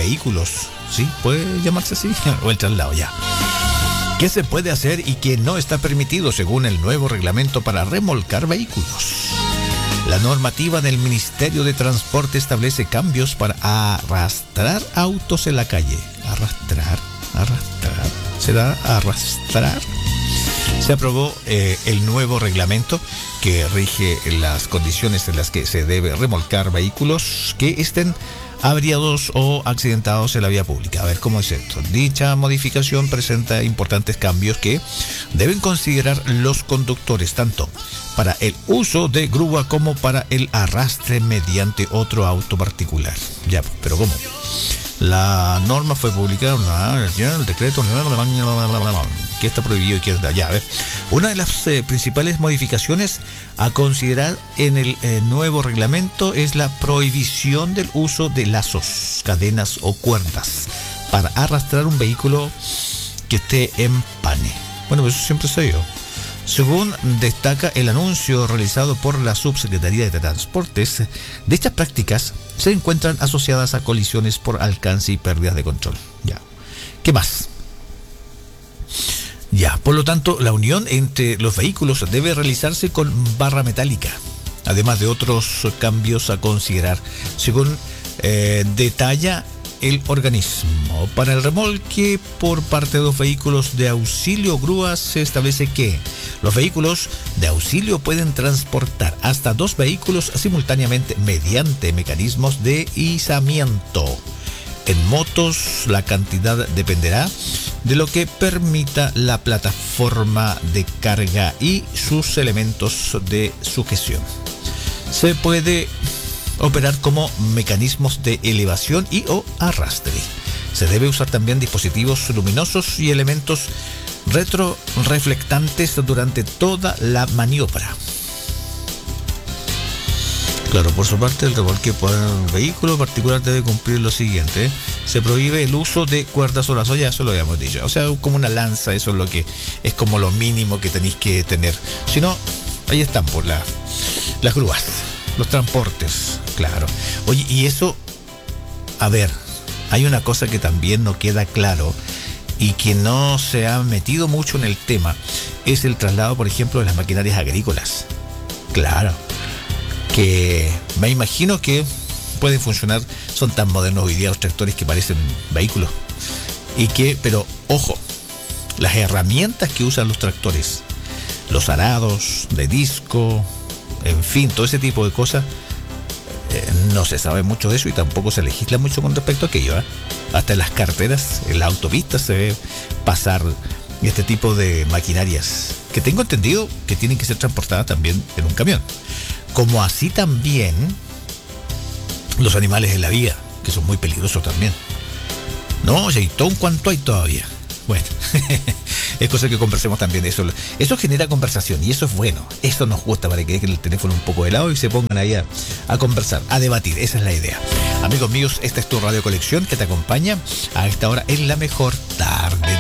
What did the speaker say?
vehículos. ¿Sí? ¿Puede llamarse así? O el traslado, ya. ¿Qué se puede hacer y qué no está permitido según el nuevo reglamento para remolcar vehículos? La normativa del Ministerio de Transporte establece cambios para arrastrar autos en la calle. Arrastrar. ¿Será arrastrar? Se aprobó el nuevo reglamento que rige las condiciones en las que se debe remolcar vehículos que estén averiados o accidentados en la vía pública. A ver, ¿cómo es esto? Dicha modificación presenta importantes cambios que deben considerar los conductores, tanto para el uso de grúa como para el arrastre mediante otro auto particular. Ya, pero ¿cómo? La norma fue publicada, el decreto que está prohibido y que ya, a ver. Una de las principales modificaciones a considerar en el nuevo reglamento es la prohibición del uso de lazos, cadenas o cuerdas para arrastrar un vehículo que esté en pane. Bueno, eso siempre se dio. Según destaca el anuncio realizado por la Subsecretaría de Transportes, dichas prácticas se encuentran asociadas a colisiones por alcance y pérdidas de control. Ya. ¿Qué más? Ya, por lo tanto, la unión entre los vehículos debe realizarse con barra metálica, además de otros cambios a considerar, según detalla el organismo. Para el remolque por parte de los vehículos de auxilio grúas se establece que los vehículos de auxilio pueden transportar hasta 2 vehículos simultáneamente mediante mecanismos de izamiento. En motos la cantidad dependerá de lo que permita la plataforma de carga y sus elementos de sujeción. Se puede operar como mecanismos de elevación y o arrastre. Se debe usar también dispositivos luminosos y elementos retroreflectantes durante toda la maniobra. Claro, por su parte, el remolque por un vehículo particular debe cumplir lo siguiente. Se prohíbe el uso de cuerdas o lazos, ya eso lo habíamos dicho. O sea, como una lanza, eso es lo que es como lo mínimo que tenéis que tener. Si no, ahí están por las grúas, los transportes, claro. Oye, y eso, a ver, hay una cosa que también no queda claro y que no se ha metido mucho en el tema, es el traslado, por ejemplo, de las maquinarias agrícolas. Claro, que me imagino que pueden funcionar, son tan modernos hoy día los tractores que parecen vehículos. Pero ojo, las herramientas que usan los tractores, los arados de disco, en fin, todo ese tipo de cosas, no se sabe mucho de eso y tampoco se legisla mucho con respecto a aquello. Hasta en las carreteras, en las autopistas se ve pasar este tipo de maquinarias que tengo entendido que tienen que ser transportadas también en un camión. Como así también los animales en la vía, que son muy peligrosos también. No, o sea, y todo un cuanto hay todavía. Bueno, es cosa que conversemos también de eso. Eso genera conversación y eso es bueno. Eso nos gusta para que dejen el teléfono un poco de lado y se pongan ahí a conversar, a debatir. Esa es la idea. Amigos míos, esta es tu Radio Colección que te acompaña a esta hora en la mejor tarde.